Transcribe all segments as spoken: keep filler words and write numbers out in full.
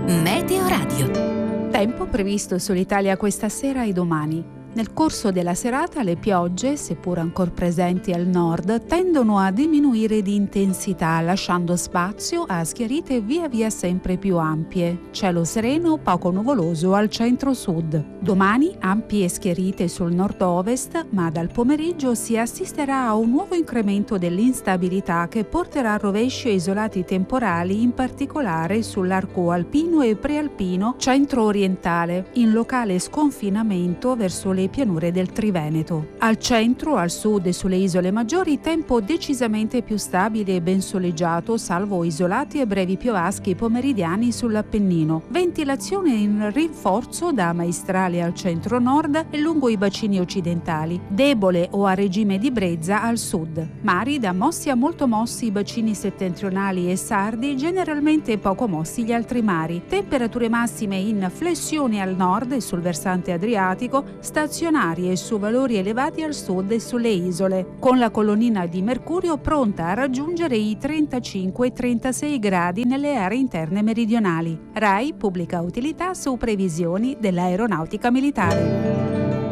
Meteo Radio. Tempo previsto sull'Italia questa sera e domani. Nel corso della serata le piogge, seppur ancora presenti al nord, tendono a diminuire di intensità, lasciando spazio a schiarite via via sempre più ampie. Cielo sereno, poco nuvoloso al centro-sud. Domani ampie schiarite sul nord-ovest, ma dal pomeriggio si assisterà a un nuovo incremento dell'instabilità che porterà a rovesci e isolati temporali, in particolare sull'arco alpino e prealpino centro-orientale, in locale sconfinamento verso le le pianure del Triveneto. Al centro, al sud e sulle isole maggiori tempo decisamente più stabile e ben soleggiato, salvo isolati e brevi piovaschi pomeridiani sull'Appennino. Ventilazione in rinforzo da maestrale al centro-nord e lungo i bacini occidentali, debole o a regime di brezza al sud. Mari da mossi a molto mossi i bacini settentrionali e sardi, generalmente poco mossi gli altri mari. Temperature massime in flessione al nord e sul versante adriatico, stazionarie su valori elevati al sud e sulle isole, con la colonnina di mercurio pronta a raggiungere i trentacinque trentasei gradi nelle aree interne meridionali. RAI pubblica utilità su previsioni dell'aeronautica militare.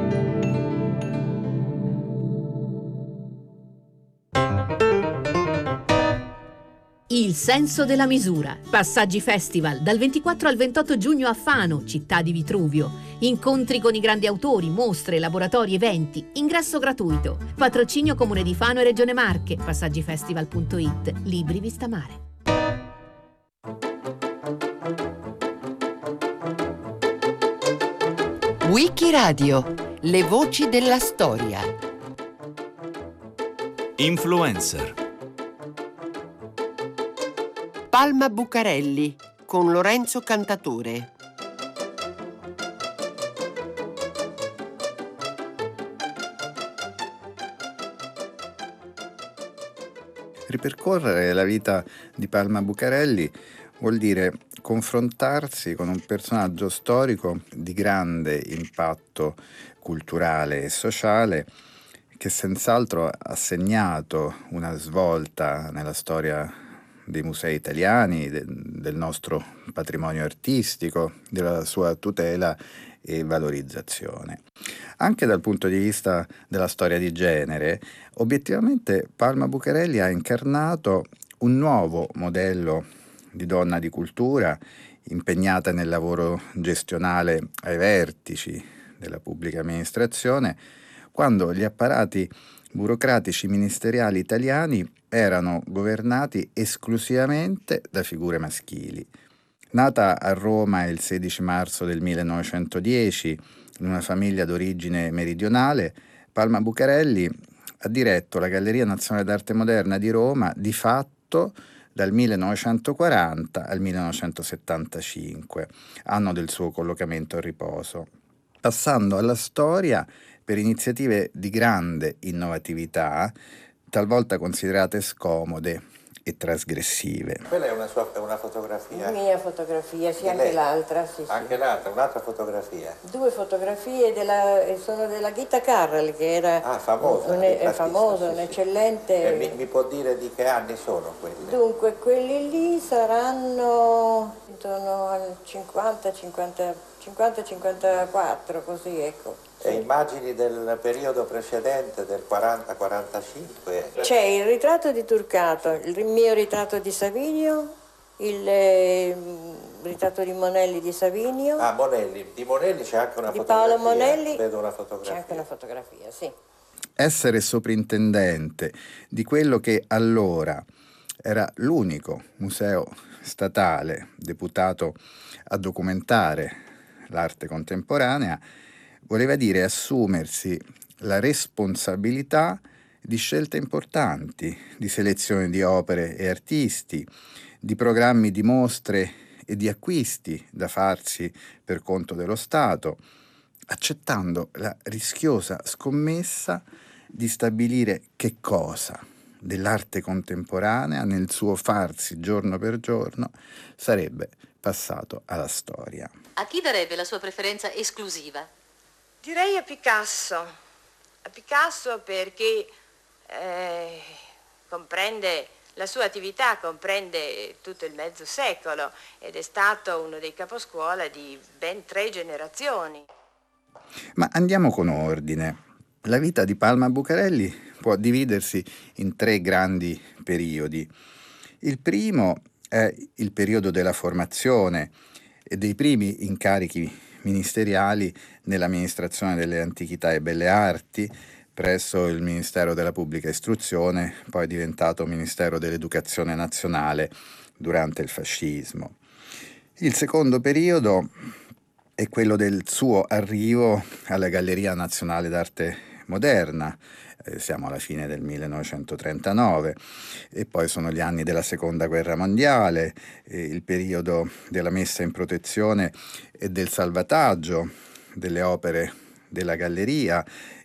Il senso della misura. Passaggi Festival dal ventiquattro al ventotto giugno a Fano, città di Vitruvio. Incontri con i grandi autori, mostre, laboratori, eventi. Ingresso gratuito. Patrocinio Comune di Fano e Regione Marche. Passaggifestival punto it. Libri vista mare. Wikiradio. Le voci della storia. Influencer. Palma Bucarelli con Lorenzo Cantatore. Ripercorrere la vita di Palma Bucarelli vuol dire confrontarsi con un personaggio storico di grande impatto culturale e sociale che senz'altro ha segnato una svolta nella storia dei musei italiani, de, del nostro patrimonio artistico, della sua tutela e valorizzazione. Anche dal punto di vista della storia di genere, obiettivamente Palma Bucarelli ha incarnato un nuovo modello di donna di cultura impegnata nel lavoro gestionale ai vertici della pubblica amministrazione, quando gli apparati burocratici ministeriali italiani erano governati esclusivamente da figure maschili. Nata a Roma il sedici marzo del millenovecentodieci in una famiglia d'origine meridionale, Palma Bucarelli ha diretto la Galleria Nazionale d'Arte Moderna di Roma di fatto dal millenovecentoquaranta al millenovecentosettantacinque, anno del suo collocamento a riposo, passando alla storia per iniziative di grande innovatività, talvolta considerate scomode e trasgressive. Quella è una, sua, è una fotografia? Mia fotografia, sì, Di anche lei? l'altra. Sì, anche sì. l'altra, un'altra fotografia? Due fotografie, della, sono della Ghita Carrel, che era ah, famosa, un, è famosa, sì, un'eccellente... E mi, mi può dire di che anni sono quelle? Dunque, quelli lì saranno intorno al cinquanta cinquantaquattro, così, ecco. E immagini del periodo precedente, del quaranta quarantacinque? C'è il ritratto di Turcato, il mio ritratto di Savinio, il eh, ritratto di Monelli di Savinio. Ah, Monelli. Di Monelli c'è anche una di fotografia. Paolo Monelli. Vedo una fotografia. C'è anche una fotografia, sì. Essere soprintendente di quello che allora era l'unico museo statale deputato a documentare l'arte contemporanea voleva dire assumersi la responsabilità di scelte importanti, di selezione di opere e artisti, di programmi di mostre e di acquisti da farsi per conto dello Stato, accettando la rischiosa scommessa di stabilire che cosa dell'arte contemporanea nel suo farsi giorno per giorno sarebbe passato alla storia. A chi darebbe la sua preferenza esclusiva? Direi a Picasso, a Picasso perché eh, comprende La sua attività comprende tutto il mezzo secolo ed è stato uno dei caposcuola di ben tre generazioni. Ma andiamo con ordine. La vita di Palma Bucarelli può dividersi in tre grandi periodi. Il primo è il periodo della formazione e dei primi incarichi ministeriali nell'amministrazione delle antichità e belle arti presso il Ministero della Pubblica Istruzione, poi diventato Ministero dell'Educazione Nazionale durante il fascismo. Il secondo periodo è quello del suo arrivo alla Galleria Nazionale d'Arte Moderna, eh, siamo alla fine del millenovecentotrentanove, e poi sono gli anni della Seconda Guerra Mondiale, eh, il periodo della messa in protezione e del salvataggio delle opere della Galleria,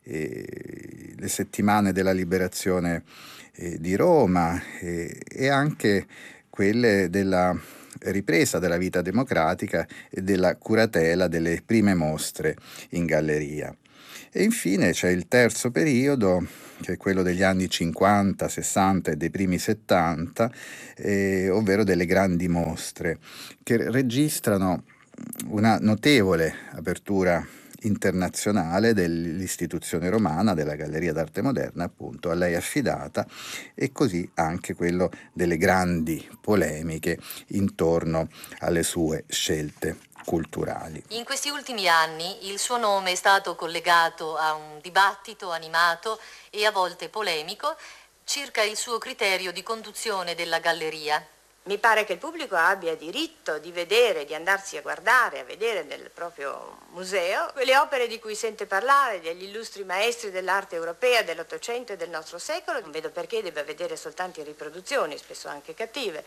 eh, le settimane della liberazione eh, di Roma eh, e anche quelle della ripresa della vita democratica e della curatela delle prime mostre in galleria. E infine c'è il terzo periodo, che è quello degli anni cinquanta, sessanta e dei primi settanta, eh, ovvero delle grandi mostre, che registrano una notevole apertura internazionale dell'istituzione romana, della Galleria d'Arte Moderna, appunto, a lei affidata, e così anche quello delle grandi polemiche intorno alle sue scelte culturali. In questi ultimi anni il suo nome è stato collegato a un dibattito animato e a volte polemico circa il suo criterio di conduzione della galleria. Mi pare che il pubblico abbia diritto di vedere, di andarsi a guardare, a vedere nel proprio museo quelle opere di cui sente parlare, degli illustri maestri dell'arte europea dell'Ottocento e del nostro secolo. Non vedo perché debba vedere soltanto riproduzioni, spesso anche cattive.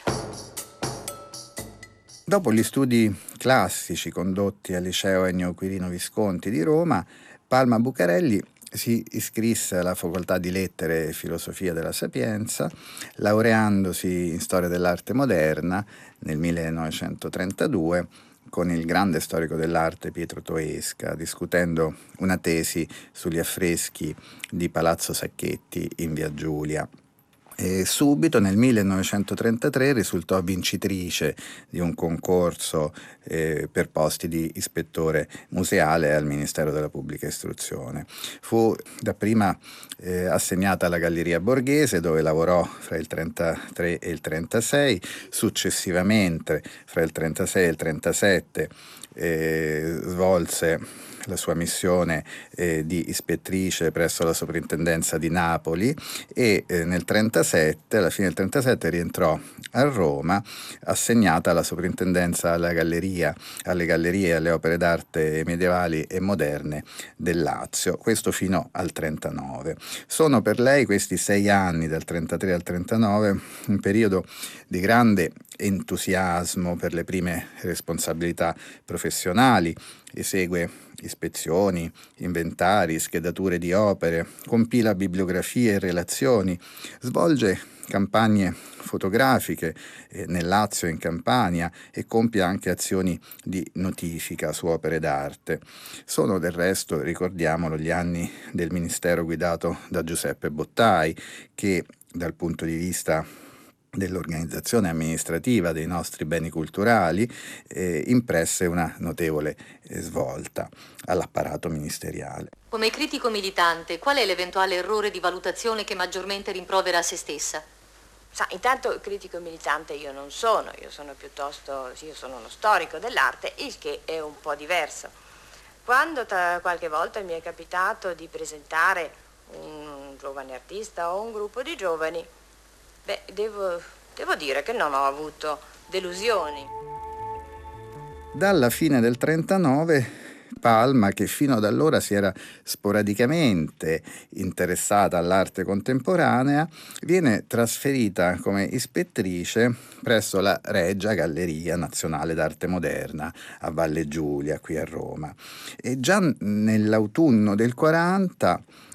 Dopo gli studi classici condotti al liceo Ennio Quirino Visconti di Roma, Palma Bucarelli si iscrisse alla facoltà di Lettere e Filosofia della Sapienza, laureandosi in Storia dell'Arte Moderna nel millenovecentotrentadue con il grande storico dell'arte Pietro Toesca, discutendo una tesi sugli affreschi di Palazzo Sacchetti in Via Giulia. E subito nel millenovecentotrentatré risultò vincitrice di un concorso eh, per posti di ispettore museale al Ministero della Pubblica Istruzione. Fu dapprima eh, assegnata alla Galleria Borghese, dove lavorò fra il trentatré e il trentasei, successivamente fra il trentasei e il trentasette eh, svolse la sua missione eh, di ispettrice presso la soprintendenza di Napoli e eh, nel trentasette, alla fine del trentasette, rientrò a Roma, assegnata alla soprintendenza alla galleria, alle gallerie e alle opere d'arte medievali e moderne del Lazio, questo fino al trentanove. Sono per lei questi sei anni, dal trentatré al trentanove, un periodo di grande entusiasmo per le prime responsabilità professionali. Esegue ispezioni, inventari, schedature di opere, compila bibliografie e relazioni, svolge campagne fotografiche eh, nel Lazio e in Campania e compie anche azioni di notifica su opere d'arte. Sono del resto, ricordiamolo, gli anni del ministero guidato da Giuseppe Bottai, che dal punto di vista dell'organizzazione amministrativa dei nostri beni culturali eh, impresse una notevole eh, svolta all'apparato ministeriale. Come critico militante, qual è l'eventuale errore di valutazione che maggiormente rimprovera a se stessa? Sa, intanto critico militante io non sono, io sono piuttosto, io sono uno storico dell'arte, il che è un po' diverso. Quando ta, qualche volta mi è capitato di presentare un giovane artista o un gruppo di giovani, beh, devo, devo dire che non ho avuto delusioni. Dalla fine del trentanove, Palma, che fino ad allora si era sporadicamente interessata all'arte contemporanea, viene trasferita come ispettrice presso la Regia Galleria Nazionale d'Arte Moderna a Valle Giulia, qui a Roma. E già nell'autunno del quaranta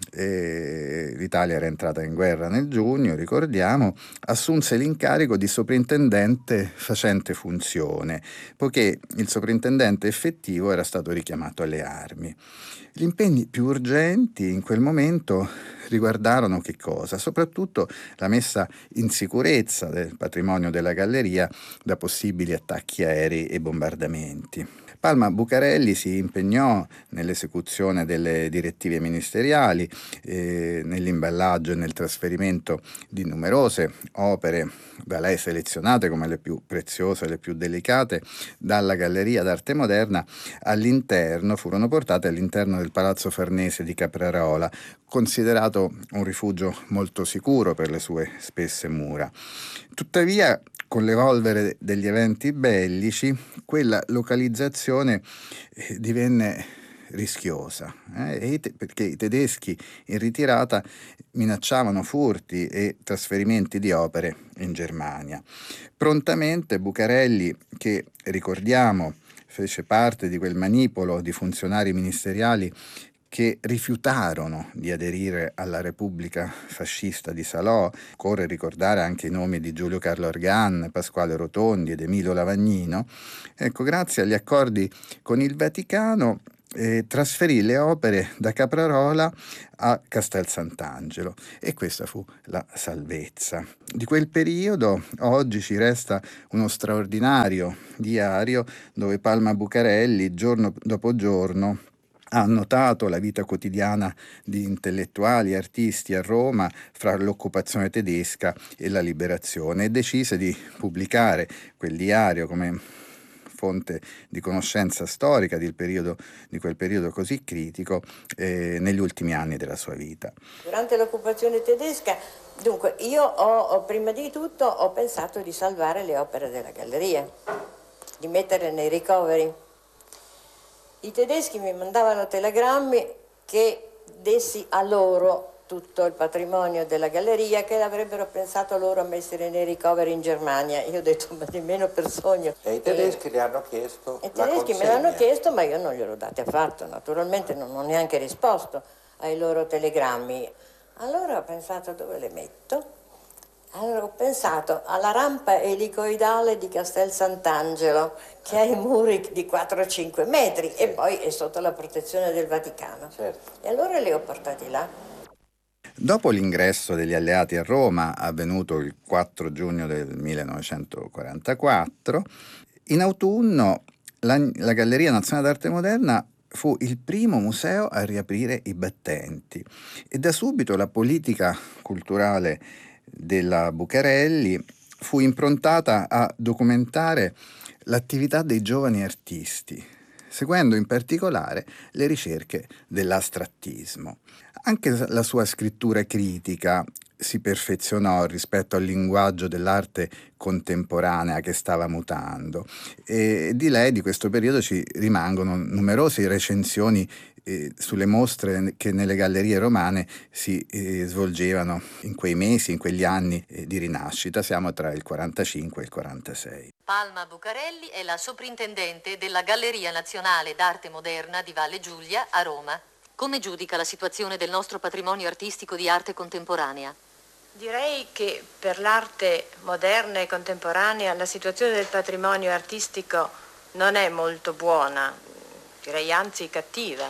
eh, l'Italia era entrata in guerra nel giugno, ricordiamo, assunse l'incarico di soprintendente facente funzione, poiché il soprintendente effettivo era stato richiamato alle armi. Gli impegni più urgenti in quel momento riguardarono che cosa? Soprattutto la messa in sicurezza del patrimonio della galleria da possibili attacchi aerei e bombardamenti. Palma Bucarelli si impegnò nell'esecuzione delle direttive ministeriali, eh, nell'imballaggio e nel trasferimento di numerose opere da lei selezionate come le più preziose e le più delicate dalla Galleria d'Arte Moderna all'interno, furono portate all'interno del Palazzo Farnese di Caprarola, considerato un rifugio molto sicuro per le sue spesse mura. Tuttavia, con l'evolvere degli eventi bellici, quella localizzazione eh, divenne rischiosa, eh, te- perché i tedeschi in ritirata minacciavano furti e trasferimenti di opere in Germania. Prontamente Bucarelli, che ricordiamo fece parte di quel manipolo di funzionari ministeriali che rifiutarono di aderire alla Repubblica fascista di Salò. Occorre ricordare anche i nomi di Giulio Carlo Argan, Pasquale Rotondi ed Emilio Lavagnino. Ecco, grazie agli accordi con il Vaticano eh, trasferì le opere da Caprarola a Castel Sant'Angelo, e questa fu la salvezza. Di quel periodo oggi ci resta uno straordinario diario dove Palma Bucarelli, giorno dopo giorno, ha annotato la vita quotidiana di intellettuali e artisti a Roma fra l'occupazione tedesca e la liberazione, e decise di pubblicare quel diario come fonte di conoscenza storica del periodo, di quel periodo così critico eh, negli ultimi anni della sua vita. Durante l'occupazione tedesca, dunque, io ho, ho prima di tutto ho pensato di salvare le opere della galleria, di metterle nei ricoveri. I tedeschi mi mandavano telegrammi che dessi a loro tutto il patrimonio della galleria, che avrebbero pensato loro a mettere nei ricoveri in Germania. Io ho detto, ma nemmeno per sogno. E i tedeschi e, gli hanno chiesto I la tedeschi consegna. me l'hanno chiesto, ma io non gliel'ho dati affatto. Naturalmente non ho neanche risposto ai loro telegrammi. Allora ho pensato, dove le metto? Allora ho pensato alla rampa elicoidale di Castel Sant'Angelo, che ha i muri di quattro cinque metri, sì, e poi è sotto la protezione del Vaticano. Certo. E allora li ho portati là. Dopo l'ingresso degli alleati a Roma, avvenuto il quattro giugno del millenovecentoquarantaquattro, in autunno la, la Galleria Nazionale d'Arte Moderna fu il primo museo a riaprire i battenti, e da subito la politica culturale della Bucarelli fu improntata a documentare l'attività dei giovani artisti, seguendo in particolare le ricerche dell'astrattismo. Anche la sua scrittura critica si perfezionò rispetto al linguaggio dell'arte contemporanea che stava mutando, e di lei, di questo periodo, ci rimangono numerose recensioni eh, sulle mostre che nelle gallerie romane si eh, svolgevano in quei mesi, in quegli anni eh, di rinascita. Siamo tra il quarantacinque e il quarantasei. Palma Bucarelli è la soprintendente della Galleria Nazionale d'Arte Moderna di Valle Giulia a Roma. Come giudica la situazione del nostro patrimonio artistico di arte contemporanea? Direi che per l'arte moderna e contemporanea la situazione del patrimonio artistico non è molto buona, direi anzi cattiva.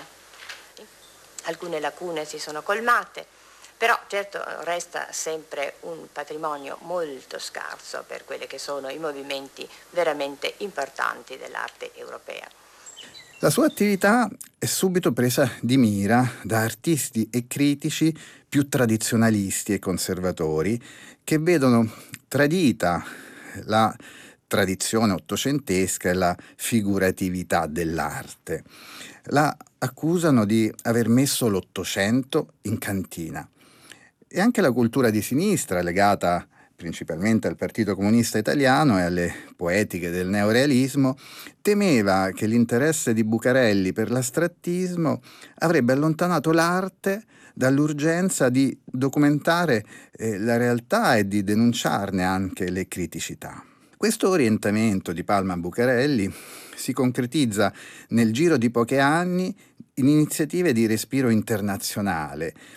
Alcune lacune si sono colmate, però certo resta sempre un patrimonio molto scarso per quelli che sono i movimenti veramente importanti dell'arte europea. La sua attività è subito presa di mira da artisti e critici più tradizionalisti e conservatori, che vedono tradita la tradizione ottocentesca e la figuratività dell'arte. La accusano di aver messo l'Ottocento in cantina. E anche la cultura di sinistra, legata principalmente al Partito Comunista Italiano e alle poetiche del neorealismo, temeva che l'interesse di Bucarelli per l'astrattismo avrebbe allontanato l'arte dall'urgenza di documentare eh, la realtà e di denunciarne anche le criticità. Questo orientamento di Palma Bucarelli si concretizza nel giro di pochi anni in iniziative di respiro internazionale,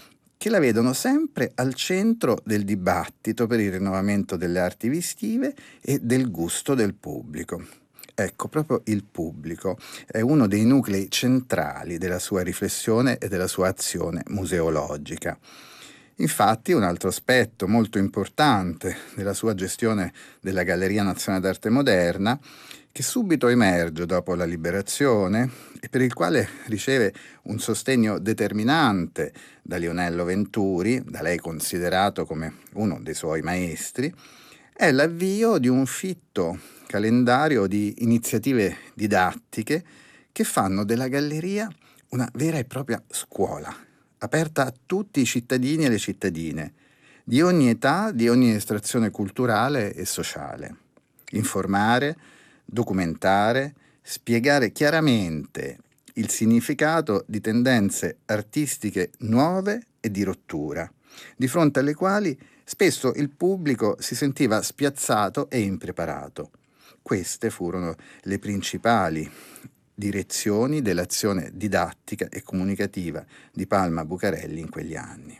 che la vedono sempre al centro del dibattito per il rinnovamento delle arti vistive e del gusto del pubblico. Ecco, proprio il pubblico è uno dei nuclei centrali della sua riflessione e della sua azione museologica. Infatti, un altro aspetto molto importante della sua gestione della Galleria Nazionale d'Arte Moderna, che subito emerge dopo la liberazione e per il quale riceve un sostegno determinante da Lionello Venturi, da lei considerato come uno dei suoi maestri, è l'avvio di un fitto calendario di iniziative didattiche che fanno della galleria una vera e propria scuola, aperta a tutti i cittadini e le cittadine, di ogni età, di ogni estrazione culturale e sociale. Informare, documentare, spiegare chiaramente il significato di tendenze artistiche nuove e di rottura, di fronte alle quali spesso il pubblico si sentiva spiazzato e impreparato. Queste furono le principali direzioni dell'azione didattica e comunicativa di Palma Bucarelli in quegli anni.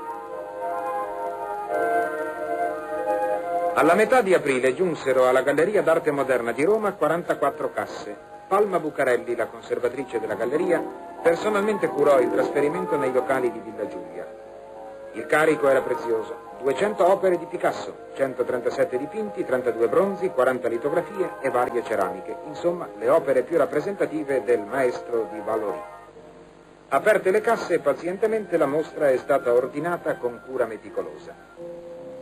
Alla metà di aprile giunsero alla Galleria d'Arte Moderna di Roma quarantaquattro casse. Palma Bucarelli, la conservatrice della galleria, personalmente curò il trasferimento nei locali di Villa Giulia. Il carico era prezioso. duecento opere di Picasso, centotrentasette dipinti, trentadue bronzi, quaranta litografie e varie ceramiche. Insomma, le opere più rappresentative del maestro di Vallauris. Aperte le casse, pazientemente la mostra è stata ordinata con cura meticolosa.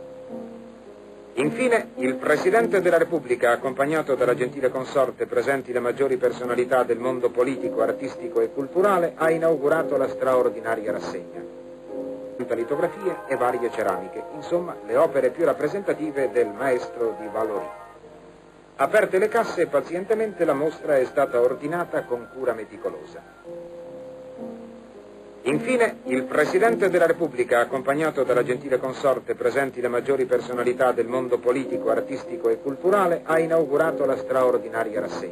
Infine, il Presidente della Repubblica, accompagnato dalla gentile consorte presenti le maggiori personalità del mondo politico, artistico e culturale, ha inaugurato la straordinaria rassegna. Litografie e varie ceramiche, insomma, le opere più rappresentative del maestro di Vallauris. Aperte le casse, pazientemente la mostra è stata ordinata con cura meticolosa. Infine, il Presidente della Repubblica, accompagnato dalla gentile consorte presenti le maggiori personalità del mondo politico, artistico e culturale, ha inaugurato la straordinaria rassegna.